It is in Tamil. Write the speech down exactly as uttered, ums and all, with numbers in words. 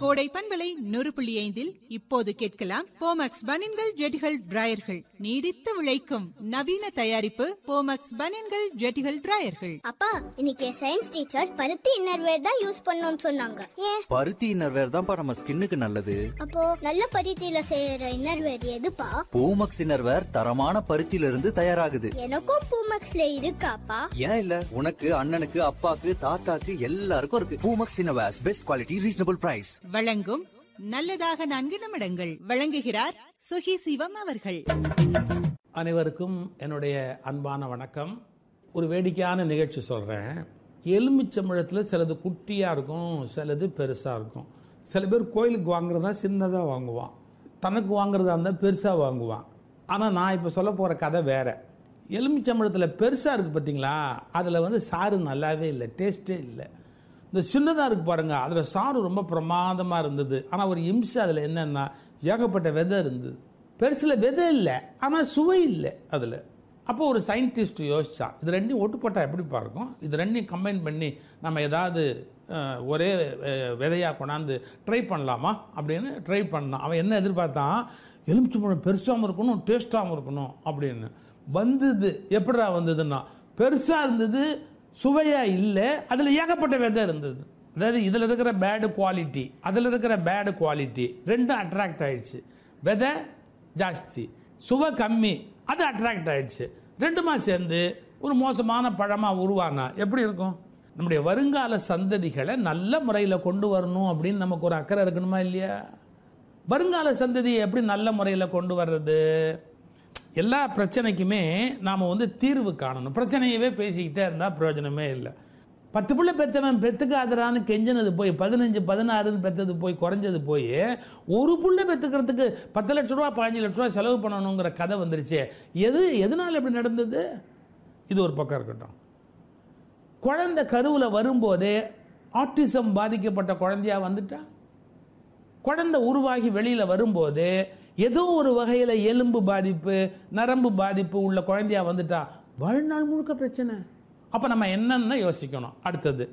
கோடை பண்பலை நூறு புள்ளி ஐந்தில் இப்போது கேட்கலாம் போமக்ஸ் பனியன்கள் ஜெட்டிகள் டிராயர்கள். நீடித்து உழைக்கும் நவீன தயாரிப்பு போமக்ஸ் பனியன்கள் ஜெட்டிகள் டிராயர்கள். அப்பா, இன்னைக்கு சயின்ஸ் டீச்சர் பருத்தி இன்னர்வேர் தான் யூஸ் பண்ணணும்னு சொன்னாங்க. ஏன்? பருத்தி இன்னர்வேர் தான்ப்பா நம்ம ஸ்கின்னுக்கு நல்லது. அப்போ நல்ல பருத்தியில செய்யற இன்னர்வேர் எதுப்பா? பூமக்ஸ் இன்னர்வேர் தரமான பருத்தியில இருந்து தயாராகுது. எனக்கும் பூமக்ஸ்ல இருக்காப்பா? ஏன் இல்ல, உனக்கு அண்ணனுக்கு அப்பாக்கு தாத்தாக்கு எல்லாருக்கும் இருக்கு. Poomex innerwear best quality reasonable price. வழங்கும் நல்லதாக நான்கு நிமிடங்கள். வழங்குகிறார் சுகி சிவம் அவர்கள். அனைவருக்கும் என்னுடைய அன்பான வணக்கம். ஒரு வேடிக்கையான நிகழ்ச்சி சொல்றேன். எலுமிச்சம்பழத்தில் சிலது குட்டியா இருக்கும், சிலது பெருசா இருக்கும். சில பேர் கோயிலுக்கு வாங்குறதா சின்னதா வாங்குவான், தனக்கு வாங்குறதா இருந்தால் பெருசா வாங்குவான். ஆனால் நான் இப்போ சொல்ல போற கதை வேற. எலுமிச்சம்பழத்தில் பெருசா இருக்கு பார்த்தீங்களா, அதில் வந்து சாறு நல்லாவே இல்லை, டேஸ்டே இல்லை. இந்த சின்னதாக இருக்கு பாருங்க, அதில் சாறு ரொம்ப பிரமாதமாக இருந்தது. ஆனால் ஒரு இம்சை அதில் என்னன்னா, ஏகப்பட்ட விதை இருந்தது. பெருசில் விதை இல்லை, ஆனால் சுவை இல்லை அதில். அப்போ ஒரு சயின்டிஸ்ட் யோசிச்சா, இது ரெண்டையும் ஒட்டு போட்டால் எப்படிப்பா இருக்கும், இது ரெண்டையும் கம்பைன் பண்ணி நம்ம ஏதாவது ஒரே விதையாக கொண்டாந்து ட்ரை பண்ணலாமா அப்படின்னு ட்ரை பண்ணான். அவன் என்ன எதிர்பார்த்தான், எலுமிச்சம்பழம் பெருசாகவும் இருக்கணும், டேஸ்டாகவும் இருக்கணும் அப்படின்னு. வந்தது எப்படிடா வந்ததுன்னா, பெருசாக இருந்தது, சுவையா இல்லை, அதில் ஏகப்பட்ட விதை இருந்தது. அதாவது இதில் இருக்கிற பேடு குவாலிட்டி, அதில் இருக்கிற பேடு குவாலிட்டி ரெண்டும் அட்ராக்ட் ஆயிடுச்சு. விதை ஜாஸ்தி, சுவை கம்மி, அது அட்ராக்ட் ஆயிடுச்சு. ரெண்டுமா சேர்ந்து ஒரு மோசமான பழமாக உருவானா எப்படி இருக்கும்? நம்முடைய வருங்கால சந்ததிகளை நல்ல முறையில் கொண்டு வரணும் அப்படின்னு நமக்கு ஒரு அக்கறை இருக்கணுமா இல்லையா? வருங்கால சந்ததியை எப்படி நல்ல முறையில் கொண்டு வர்றது? எல்லா பிரச்சனைக்குமே நாம் வந்து தீர்வு காணணும். பிரச்சனையவே பேசிக்கிட்டே இருந்தால் பிரயோஜனமே இல்லை. பத்து பிள்ளை பெற்றவன் பெற்றுக்காதரான்னு கெஞ்சினது போய் பதினஞ்சு பதினாறுன்னு பெற்றது போய் குறைஞ்சது போய் ஒரு பிள்ளை பெற்றுக்கிறதுக்கு பத்து லட்ச ரூபா பதினஞ்சு லட்ச ரூபா செலவு பண்ணணுங்கிற கதை வந்துருச்சு. எது எதனால் எப்படி நடந்தது? இது ஒரு பக்கம் இருக்கட்டும். குழந்தை கருவில் வரும்போதே ஆட்டிசம் பாதிக்கப்பட்ட குழந்தையா வந்துட்டா, குழந்தை உருவாகி வெளியில் வரும்போது ஏதோ ஒரு வகையில் எலும்பு பாதிப்பு நரம்பு பாதிப்பு உள்ள குழந்தையா வந்துட்டா வாழ்நாள் முழுக்க பிரச்சனை. அப்போ நம்ம என்னன்னு யோசிக்கணும். அடுத்தது,